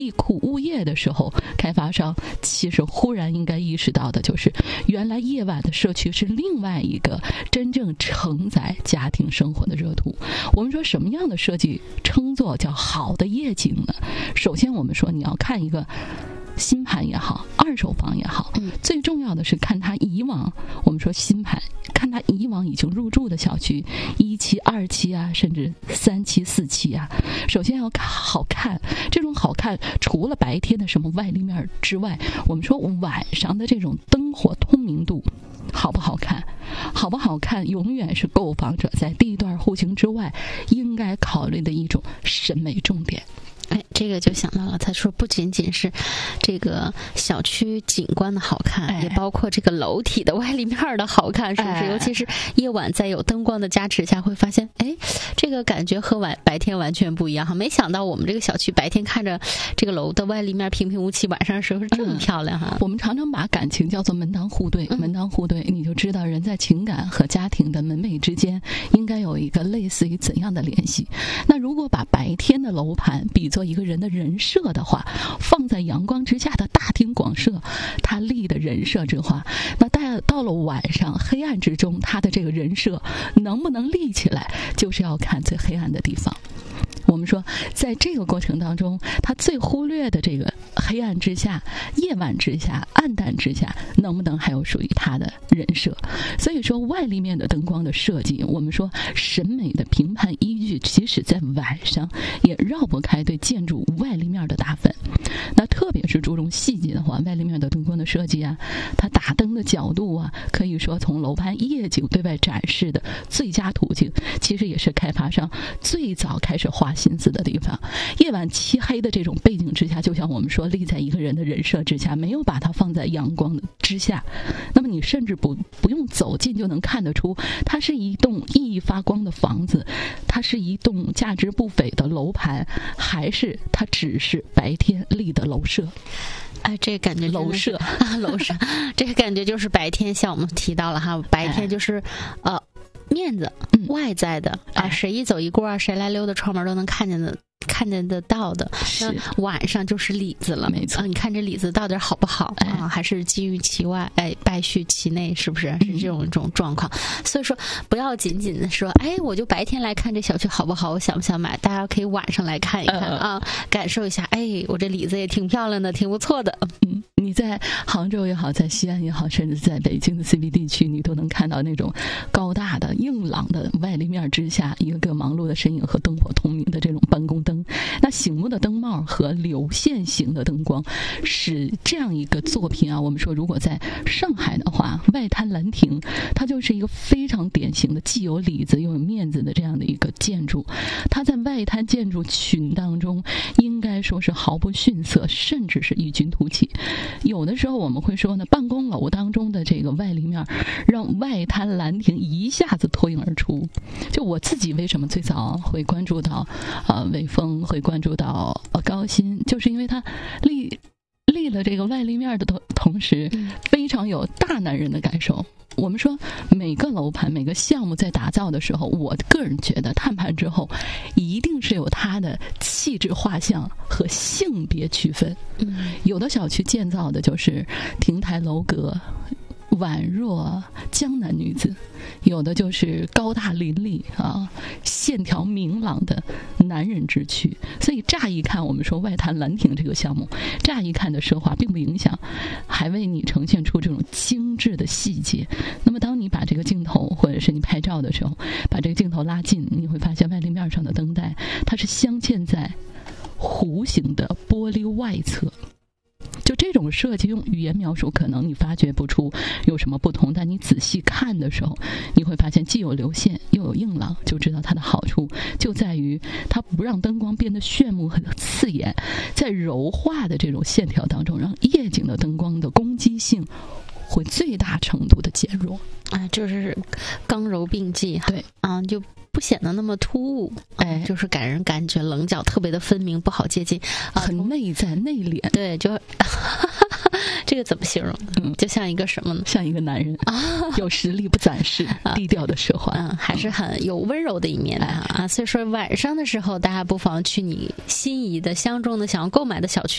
地库物业的时候，开发商其实忽然应该意识到的就是，原来夜晚的社区是另外一个真正承载家庭生活的热土。我们说什么样的设计称作叫好的夜景呢？首先我们说你要看一个新盘也好，二手房也好，最重要的是看它以往，我们说新盘，看它以往已经入住的小区，1期、2期啊，甚至3期、4期啊。首先要好看，这种好看除了白天的什么外立面之外，我们说晚上的这种灯火通明度好不好看？好不好看永远是购房者在地段户型之外应该考虑的一种审美重点。 这个就想到了，他说不仅仅是这个小区景观的好看，也包括这个楼体的外立面的好看，是不是？尤其是夜晚在有灯光的加持下，会发现，这个感觉和白天完全不一样哈。没想到我们这个小区白天看着这个楼的外立面平平无奇，晚上的时候是这么漂亮哈。 我们常常把感情叫做门当户对，门当户对，你就知道人在情感和家庭的门楣之间应该有一个类似于怎样的联系。那如果把白天的楼盘比作一个人的人设的话，放在阳光之下的大庭广摄，他立的人设之话，那到了晚上黑暗之中，他的这个人设能不能立起来，就是要看最黑暗的地方。我们说在这个过程当中，他最忽略的这个黑暗之下、夜晚之下、暗淡之下，能不能还有属于他的人设？所以说外立面的灯光的设计，我们说审美的评判依据，即使在晚上也绕不开对建筑外立面的打分。那特别是注重细节的话，外立面的灯光的设计啊，它打灯的角度啊，可以说从楼盘夜景对外展示的最佳途径，其实也是开发商最早开始花心思的地方。夜晚漆黑的这种背景之下，就像我们说立在一个人的人设之下，没有把它放在阳光的之下，那么你甚至不用走近就能看得出，它是一栋熠熠发光的房子，它是一栋价值不菲的楼盘，还是它只是白天立的楼舍？ 这感觉楼舍楼舍，这个感觉就是白天，像我们提到了哈，白天就是面子外在的啊，谁一走一过啊，谁来溜达串门都能看见得到的。那晚上就是里子了， 没错。 你看这里子到底好不好啊？还是金玉其外，败絮其内，是不是？是这种状况。所以说，不要仅仅的说，我就白天来看这小区好不好，我想不想买？大家可以晚上来看一看啊，感受一下。我这里子也挺漂亮的，挺不错的。 你在杭州也好，在西安也好，甚至在北京的 CBD 区，你都能看到那种高大的硬朗的外立面之下，一个个忙碌的身影和灯火通明的这种办公灯。那醒目的灯帽和流线型的灯光，使这样一个作品啊，我们说如果在上海的话，外滩兰亭，它就是一个非常典型的既有里子又有面子的这样的一个建筑。它在外滩建筑群当中，应该说是毫不逊色，甚至是异军突起。有的时候我们会说呢，办公楼当中的这个外立面，让外滩兰亭一下子脱颖而出。就我自己为什么最早会关注到魏峰，会关注到高新，就是因为他立了这个外立面的同时，非常有大男人的感受。我们说每个楼盘每个项目在打造的时候，我个人觉得探盘之后一定是有它的气质画像和性别区分。有的小区建造的就是亭台楼阁，宛若江南女子，有的就是高大凌厉啊，线条明朗的男人之躯。所以乍一看，我们说外滩兰亭这个项目，乍一看的奢华并不影响，还为你呈现出这种精致的细节。那么当你把这个镜头或者是你拍照的时候，把这个镜头拉近，你会发现外立面上的灯带，它是镶嵌在弧形的玻璃外侧。就这种设计用语言描述可能你发觉不出有什么不同，但你仔细看的时候，你会发现既有流线又有硬朗，就知道它的好处就在于它不让灯光变得炫目和刺眼，在柔化的这种线条当中，让夜景的灯光的攻击性会最大程度的减弱。 就是刚柔并济哈。 对就不显得那么突兀，就是给人感觉棱角特别的分明，不好接近， 很内在内敛。 对，就这个怎么形容？就像一个什么呢？ 像一个男人有实力不展示，低调的奢华， 还是很有温柔的一面的所以说晚上的时候，大家不妨去你心仪的、相中的、想要购买的小区。